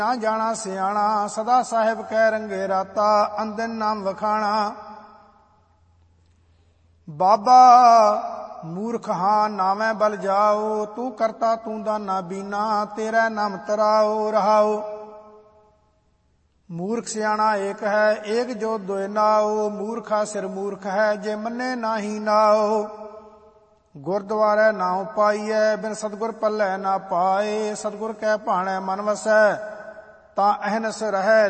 ਨਾ ਜਾਣਾ ਸਿਆਣਾ, ਸਦਾ ਸਾਹਿਬ ਕਹਿ ਰੰਗੇ ਰਾਤਾ, ਅੰਦਨ ਨਾਮ ਵਖਾਣਾ। ਬਾਬਾ ਮੂਰਖ ਹਾਂ ਨਾਵੇਂ ਬਲ ਜਾਓ, ਤੂੰ ਕਰਤਾ ਤੂੰ ਦਾਨਾ ਬੀਨਾ, ਤੇਰਾ ਨਾਮ ਤਰਾਓ ਰਹਾਓ। ਮੂਰਖ ਸਿਆਣਾ ਏਕ ਹੈ, ਏਕ ਜੋ ਦੋਇ ਨਾਓ, ਮੂਰਖਾ ਸਿਰ ਮੂਰਖ ਹੈ, ਜੇ ਮੰਨੇ ਨਾਹੀ ਨਾਓ। ਗੁਰਦੁਆਰੇ ਨਾਉ ਪਾਈਐ, ਬਿਨ ਸਤਿਗੁਰ ਪੱਲੇ ਨਾ ਪਾਏ, ਸਤਿਗੁਰ ਕੈ ਭਾਣੈ ਮਨ ਵਸੈ, ਤਾਂ ਅਹਨਸ ਰਹੈ